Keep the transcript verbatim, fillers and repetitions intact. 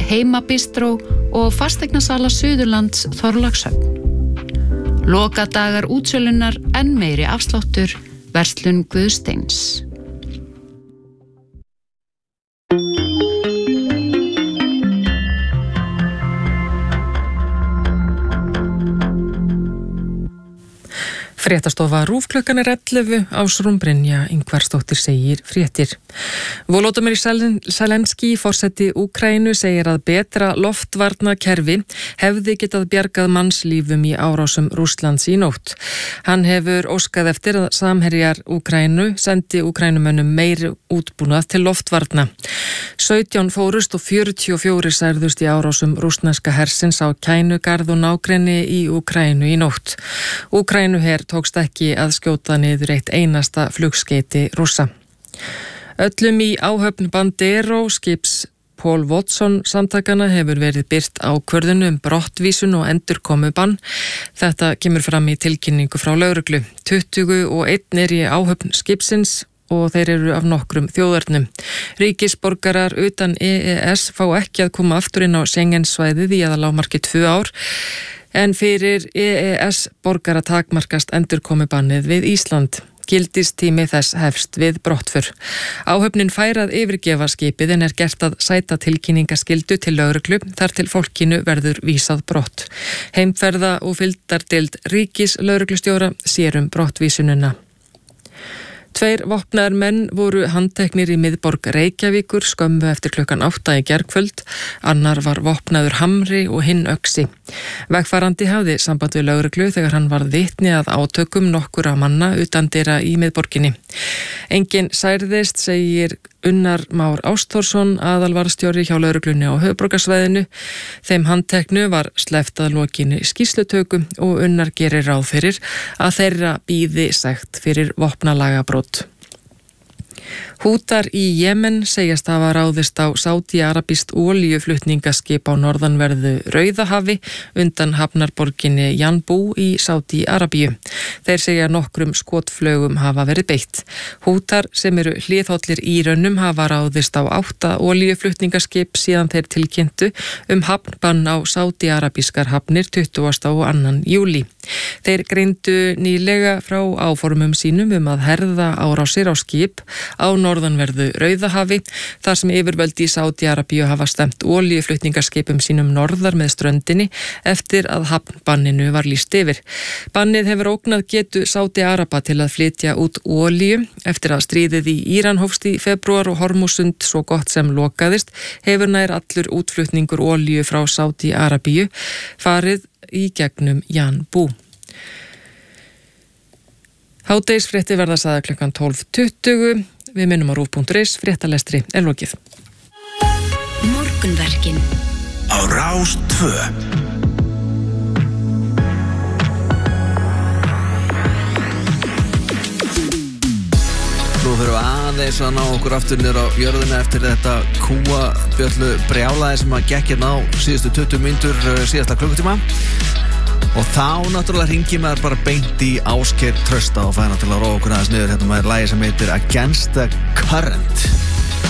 Heimabistró og fasteignasala Suðurlands Þorlákshöfn. Lokadagar útsölunar enn meiri afsláttur, verslun Guðsteins. Fréttastofa RÚV klukkan er ellefu, Ásrún Brynja Ingvarsdóttir segir fréttir. Volodymyr Zelenský, forseti Úkraínu, segir að betra loftvarnakerfi hefði getað bjargað mannslífum í árásum Rússlands í nótt. Hann hefur óskað eftir að samherjar Úkraínu sendi Úkrænumönnum meiri útbúnað til loftvarna. sautján fórust og fjörutíu og fjórir særðust í árásum rússneska hersins á Kænugarð og nágrenni í Úkraínu í nótt. Úkraínuher tókst ekki að skjóta niður eitt einasta flugskeyti Rússa. Öllum í áhöfn Bandero skips Paul Watson samtakana hefur verið birt ákvörðun um brottvísun og endurkomubann. Þetta kemur fram í tilkynningu frá lögreglu. tuttugu og einn er í áhöfn skipsins og þeir eru af nokkrum þjóðernum. Ríkisborgarar utan E E S fá ekki að koma aftur inn á Schengen-svæðið í aðalámarki tvö ár, en fyrir E E S borgara takmarkast endurkomubannið við Ísland. Gildistími þess hefst við brottför. Áhöfnin fær að yfirgefa skipið en er gert að sæta tilkynningaskyldu til lögreglu þar til fólkinu verður vísað brott. Heimferða og fylgdardeild ríkislögreglustjóra sér um brottvísununa. Tveir vopnaðir menn voru handteknir í miðborg Reykjavíkur skömmu eftir klukkan átta í gærkvöld. Annar var vopnaður hamri og hinn öxi. Vegfarandi hafði samband við lögreglu þegar hann var vitni að átökum nokkura manna utandyra í miðborginni. Enginn særðist, segir Unnar Már Ástórsson, aðalvarðstjóri hjá lögreglunni á höfuðborgarsvæðinu. Þeim handteknu var sleppt að lokinni skýrslutöku og Unnar gerir ráð fyrir að þeirra bíði sekt fyrir vopnalagabrot. Hútar í Jemen segjast hafa ráðist á sádi-arabískt olíuflutningaskip á norðanverðu Rauðahafi undan hafnarborginni Janbú í Sádi-Arabíu. Þeir segja nokkrum skotflögum hafa verið beitt. Hútar sem eru hliðhollir Írönum hafa ráðist á átta olíuflutningaskip síðan þeir tilkynntu um hafnbann á sádi-arabískar hafnir tuttugasta og annan júlí. Þeir greindu nýlega frá áformum sínum um að herða árásir á skip á norðanverðu Rauðahafi, þar sem yfirvöld í Sádi-Arabíu hafa stemt olíuflutningaskipum sínum norðar með ströndinni eftir að hafnbanninu var lýst yfir. Bannið hefur ógnað getu Sádi-Araba til að flytja út olíu eftir að stríðið í Íran hófst í febrúar og Hormúsund svo gott sem lokaðist, hefur nær allur útflutningur olíu frá Sádi-Arabíu farið í gegnum Janbú. Hádegisfréttir verða sagðar klukkan tólf tuttugu. Við minnum á rúv punktur is, fréttalestri er lokið. Morgunverkin á Rás tvö. Nú fyrir við aðeins að ná okkur aftur niður á jörðina eftir þetta kúabjöllu brjálaði sem að gekk hérna á síðustu tuttugu mínútur síðasta klukkutíma. Og þá náttúrulega ringi maður bara beint í Ásgeir Trausta og fæna til að róa okkur aðeins niður hérna með lagi sem heitir Against the Current.